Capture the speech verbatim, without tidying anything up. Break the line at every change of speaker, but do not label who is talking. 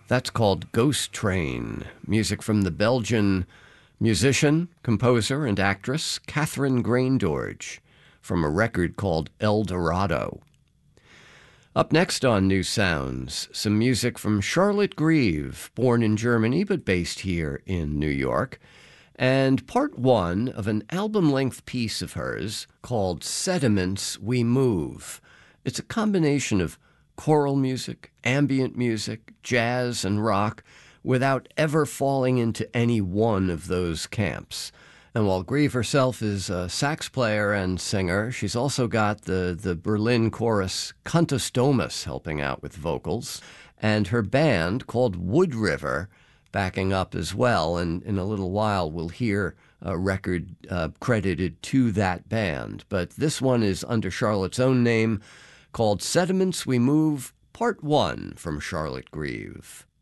That's called Ghost Train, music from the Belgian musician, composer, and actress Catherine Graindorge from a record called El Dorado. Up next on New Sounds, some music from Charlotte Grieve, born in Germany but based here in New York, and part one of an album-length piece of hers called Sediments We Move. It's a combination of choral music, ambient music, jazz, and rock without ever falling into any one of those camps. And while Grieve herself is a sax player and singer, she's also got the, the Berlin chorus Cantus Domus helping out with vocals, and her band called Wood River backing up as well. And in a little while, we'll hear a record uh, credited to that band. But this one is under Charlotte's own name, called Sediments We Move, Part one from Charlotte Grieve.